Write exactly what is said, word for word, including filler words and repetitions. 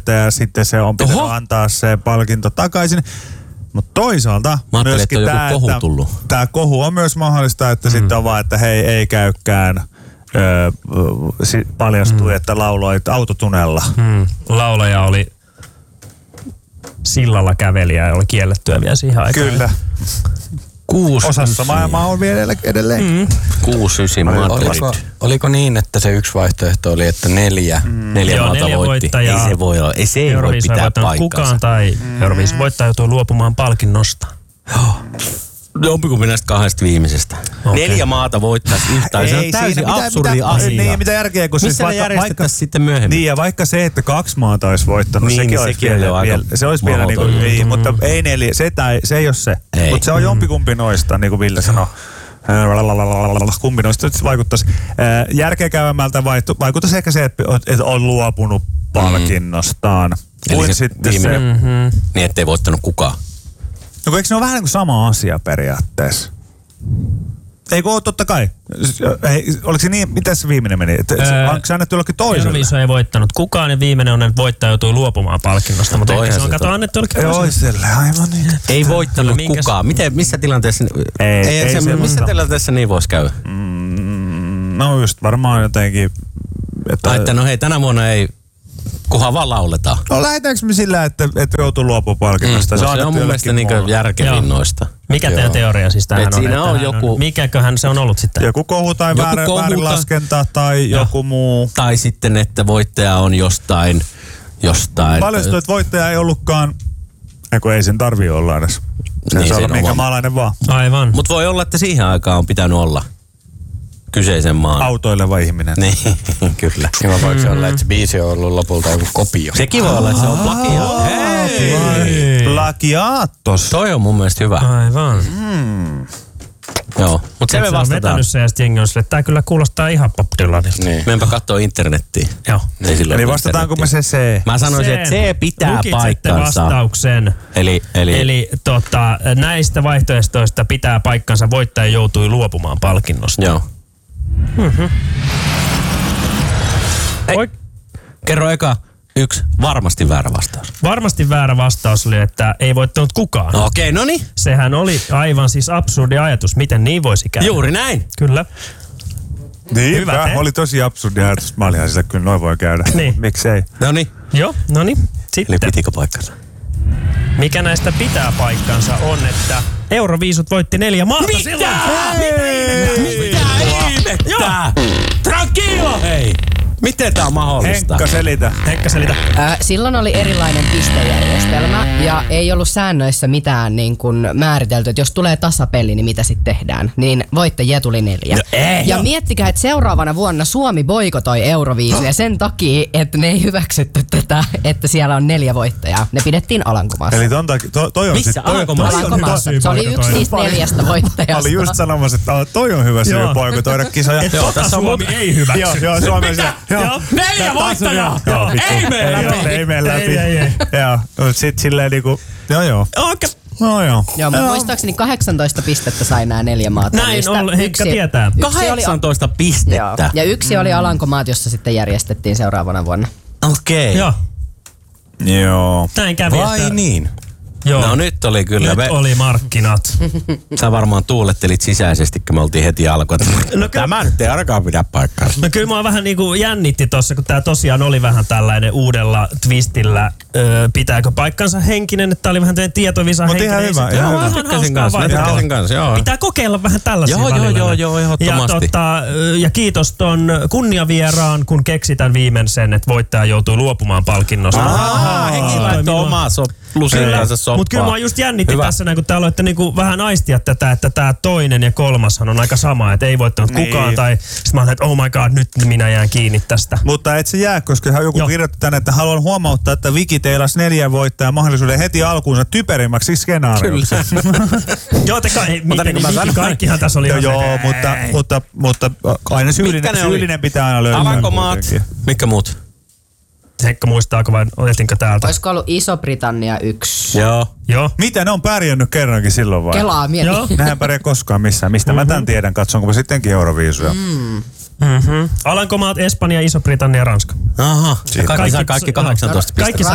voittaja ja sitten se on pitänyt Oho. antaa se palkinto takaisin. Mutta toisaalta mä myöskin tämä kohu, tää kohu on myös mahdollista, että mm. sitten on vaan, että hei, ei käykään. Öö, paljastui, mm. että lauloit autotunella. Mm. Laulaja oli sillalla kävelijä ja oli kiellettyä vielä siihen aikaan. Kyllä. Kuusi, Osassa maailmaa on vielä edelleen. Mm. Kuusi, ysi oliko, oliko niin, että se yksi vaihtoehto oli, että neljä, mm. neljä Joo, maata neljä voitti? Ei se voi olla. Ei se ei voi pitää paikkansa. Kukaan tai mm. Euroviisun voittaja joutuu luopumaan palkinnosta. Joo. Jompikumpi näistä kahdesta viimeisestä. Okay. Neljä maata voittaisi yhtään. Se on täysin mitä, absurdi mitä, asia. Niin, mitä järkeä, kun missä siis vaikka, järjestettäisiin sitten myöhemmin? Niin, ja vaikka se, että kaksi maata olisi voittanut, niin, sekin niin, olisi sekin vielä, vielä, se olisi vielä niin kuin, ei, mutta ei neljä, se, tai, se ei ole se. Mutta se on jompikumpi noista, niin kuin Ville sanoi. Kumpi noista vaikuttaisi. Järkeä käymämältä vaikuttaisi ehkä se, että on luopunut palkinnostaan. Mm. Kuin Eli se sitten viimeinen, se... Mm-hmm. Niin, ettei voittanut kukaan. No eikö ne ole vähän niin kuin sama asia periaatteessa? Eikö ole totta kai? Hei, oliko se niin, mitä se viimeinen meni? Öö, onko se annettu jollekin toiselle? Euroviisu ei voittanut kukaan ja viimeinen on, että voittaja joutui luopumaan palkinnosta, mutta ehkä se on kato annettu jollekin toiselle. Aivan niin. Ei voittanut minkäs... kukaan. Miten, missä tilanteessa, ei, ei, ei se, se missä tilanteessa niin voisi käydä? Mm, no just varmaan jotenkin. Että, että no hei, tänä vuonna ei... Kunhan vaan lauletaan. No lähdetäänkö me sillä, että, että joutuu luopumaan palkinnosta? Mm, no, se on mun mielestä niin järkevin noista. Mikä teidän teoria siis tähän on? Siinä on joku... Mikäköhän se on ollut sitten? Joku kohu tai joku väärä, kohu väärin laskenta tai ja. joku muu. Tai sitten, että voittaja on jostain... jostain. Paljastui, että voittaja ei ollutkaan... Eiku ei sen tarvii olla edes. Se niin, saa olla minkä maalainen vaan. Aivan. Mutta voi olla, että siihen aikaan on pitänyt olla kyseisen maan. Autoileva ihminen. Niin, kyllä. Ja voiko mm-hmm. olla, että se biisi on ollut lopulta joku kopio? Sekin voi olla, että se on plagiaatto. Hei! Plagiaattos. Toi on mun mielestä hyvä. Aivan. Mm. Joo, mutta se me vastataan. Se on vetänyt se ja sitten jengi on sille, että tää kyllä kuulostaa ihan Bob Dylanilta. Niin. Meenpä kattoo internettiin. Joo. Niin. Eli vastataanko me se C? Mä sanoisin, että C pitää Lukitsette paikkansa. vastauksen. Eli, eli... eli tota, näistä vaihtoehtoista pitää paikkansa. Voittaja joutui luopumaan palkinnosta. Joo. Mm-hmm. Ei. Kerro eka yksi varmasti väärä vastaus. Varmasti väärä vastaus oli, että ei voittanut kukaan. Okei, okay, no niin. Sehän oli aivan siis absurdi ajatus, miten niin voisi käydä. Juuri näin. Kyllä. Niin, hyvä. Hyvä. Oli tosi absurdi ajatus. Mä olin ihan sillä, kyllä noin voi käydä. Niin. Miksei? No niin. Joo, no niin. Sitten. Eli pitikö paikkansa? Mikä näistä pitää paikkansa on, että Euroviisut voitti neljä maata Mitä? silloin. Mitä ihmettä? Tranquilo, hei! Miten tää on mahdollista? Henkka selitä. Henkka selitä. Äh, silloin oli erilainen pistejärjestelmä ja ei ollut säännöissä mitään niin kuin määritelty, että jos tulee tasapeli, niin mitä sitten tehdään. Niin voittajia tuli neljä. No ei, ja no. Miettikää, että seuraavana vuonna Suomi boikotoi Euroviisuja sen takia, että ne ei hyväksytty tätä, että siellä on neljä voittajaa. Ne pidettiin Alankomaassa. Eli ton takia, to, toi on missä? sit, Toi, Alankomaassa? Alankomaassa. Se oli yksi niistä neljästä voittajasta. Mä olin just sanomassa, että toi on hyvä syy boikotoida kisoja. Joo, tässä Suomi ei hyväksy. Joo, joo, Suomi Mitä? Joo. Neljä voittajaa! Joo, ei mene läpi. Ei mene läpi. Ei, ei, ei. Joo, sit silleen niinku, joo joo. Okei. No joo. Joo, mutta muistaakseni kahdeksantoista pistettä sai nämä neljä maata. Näin on, Henkka tietää. kahdeksantoista pistettä. Joo. Ja yksi mm. oli Alankomaat, jossa sitten järjestettiin seuraavana vuonna. Okei. Okay. Joo. Joo. Näin kävi. Vai että... niin? Joo. No nyt oli kyllä. Nyt me... oli markkinat. Sä varmaan tuulettelit sisäisesti, kun me oltiin heti alkuun. No, tämä nyt ei ainakaan pidä paikkaa. No kyllä mua vähän niinku jännitti tossa, kun tää tosiaan oli vähän tällainen uudella twistillä. Öö, pitääkö paikkansa henkinen, että tää oli vähän teidän tietovisa Mut henkinen. ihan hyvä, ihan hyvä. Tykkäsin kanssa, tykkäsin kanssa, joo. Pitää kokeilla vähän tällaisia joo, välillä. Joo, joo, joo, ehdottomasti. Ja, tota, ja kiitos ton kunniavieraan, kun keksitän viimein sen, että voittaja joutuu luopumaan palkinnosta. Ahaa, Henki laittoi omaa lusillansa soppaa. Mut kyllä mua just jännitti hyvä. Tässä, kun täällä olette niinku vähän aistia tätä, että tää toinen ja kolmashan on aika sama, että ei voittanut niin. kukaan. Tai sit mä ajattelin, että oh my god, nyt minä jään kiinni tästä. Mutta et se jää, koska joku Joo. kirjoitti tänne, että haluan huomauttaa, että Viki teilasi neljän voittajan mahdollisuuden heti alkuunsa typerimmäksi skenaarioksi. Joo, te ka- miten, niin, kaikkihan tässä oli. Joo, joo mutta, mutta, mutta aina syyllinen, syyllinen pitää aina löytää. Alankomaat, mitkä muut? Henkka muistaako vai otiinko täältä? Olisiko ollut Iso-Britannia yksi? Joo. Joo. Mitä ne on pärjännyt kerrankin silloin vai? Kelaa, mieti. Nehän pärjää koskaan missään. Mistä mm-hmm. mä tämän tiedän? Katsonko mä sittenkin Euroviisuja? Mm. Mm-hmm. Alankomaat, Espanja, Iso-Britannia ja Ranska. Aha. Kaikki, kaikki, kaikki kahdeksantoista pistettä. Kaikki